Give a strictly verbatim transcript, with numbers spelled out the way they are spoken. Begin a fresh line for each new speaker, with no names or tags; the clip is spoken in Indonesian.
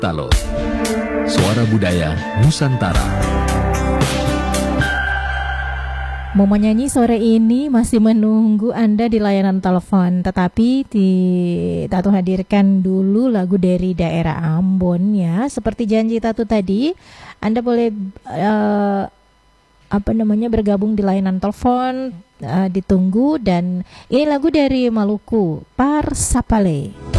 Talo, suara budaya Nusantara.
Mau menyanyi sore ini masih menunggu Anda di layanan telepon, tetapi di Tatu hadirkan dulu lagu dari daerah Ambon ya. Seperti janji Tatu tadi, Anda boleh uh, apa namanya bergabung di layanan telepon, uh, ditunggu, dan ini lagu dari Maluku, Parsapale.